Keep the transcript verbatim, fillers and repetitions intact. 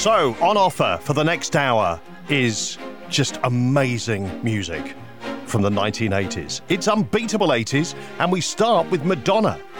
So, on offer for the next hour is just amazing music from the nineteen eighties. It's unbeatable eighties, and we start with Madonna